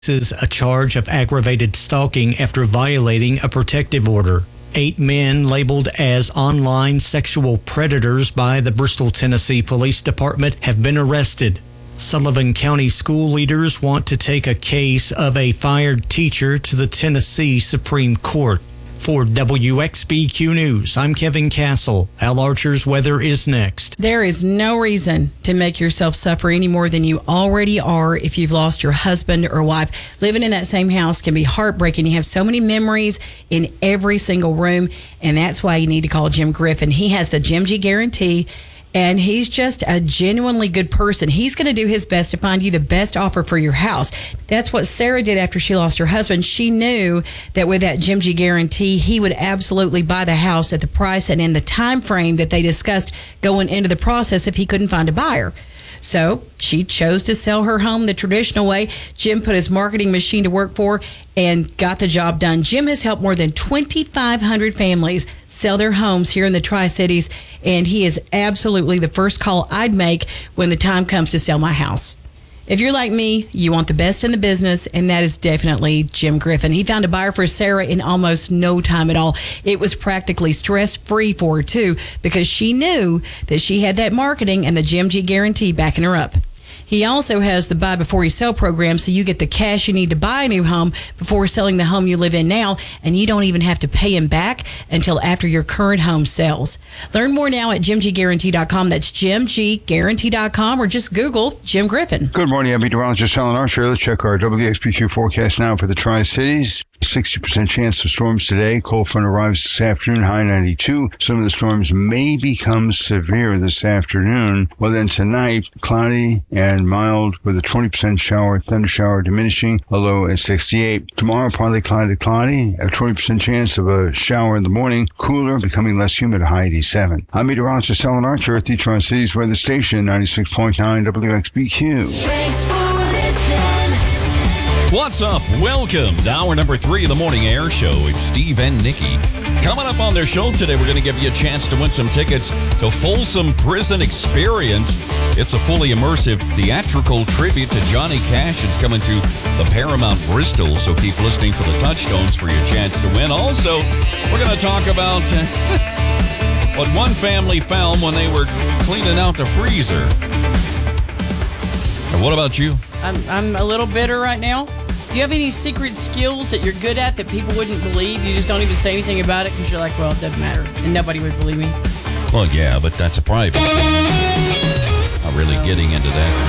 faces a charge of aggravated stalking after violating a protective order. 8 men labeled as online sexual predators by the Bristol, Tennessee Police Department have been arrested. Sullivan County school leaders want to take a case of a fired teacher to the Tennessee Supreme Court. For WXBQ News, I'm Kevin Castle. Al Archer's weather is next. There is no reason to make yourself suffer any more than you already are if you've lost your husband or wife. Living in that same house can be heartbreaking. You have so many memories in every single room, and that's why you need to call Jim Griffin. He has the Jim G Guarantee, and he's just a genuinely good person. He's going to do his best to find you the best offer for your house. That's what Sarah did after she lost her husband. She knew that with that Jim G Guarantee, he would absolutely buy the house at the price and in the time frame that they discussed going into the process if he couldn't find a buyer. So she chose to sell her home the traditional way. Jim put his marketing machine to work for her and got the job done. Jim has helped more than 2,500 families sell their homes here in the Tri-Cities, and he is absolutely the first call I'd make when the time comes to sell my house. If you're like me, you want the best in the business, and that is definitely Jim Griffin. He found a buyer for Sarah in almost no time at all. It was practically stress-free for her, too, because she knew that she had that marketing and the Jim G Guarantee backing her up. He also has the buy before you sell program, so you get the cash you need to buy a new home before selling the home you live in now, and you don't even have to pay him back until after your current home sells. Learn more now at JimGGuarantee.com. That's JimGGuarantee.com, or just Google Jim Griffin. Good morning, I'm meteorologist Alan Archer. Let's check our WXBQ forecast now for the Tri-Cities. 60% chance of storms today. Cold front arrives this afternoon, high 92. Some of the storms may become severe this afternoon. Well, then tonight, cloudy and mild with a 20% shower, thunder shower diminishing, a low at 68. Tomorrow, partly cloudy, a 20% chance of a shower in the morning. Cooler, becoming less humid, a high 87. I'm meteorologist Alan Archer at the Tri-Cities Weather Station, 96.9 WXBQ. Thanks for listening. What's up? Welcome to hour number 3 of the Morning Air Show. It's Steve and Nikki. Coming up on their show today, we're going to give you a chance to win some tickets to Folsom Prison Experience. It's a fully immersive theatrical tribute to Johnny Cash. It's coming to the Paramount Bristol, so keep listening for the touchstones for your chance to win. Also, we're going to talk about what one family found when they were cleaning out the freezer. And what about you? I'm a little bitter right now. Do you have any secret skills that you're good at that people wouldn't believe? You just don't even say anything about it because you're like, well, it doesn't matter. And nobody would believe me. Well, yeah, but that's a private thing. Not really getting into that.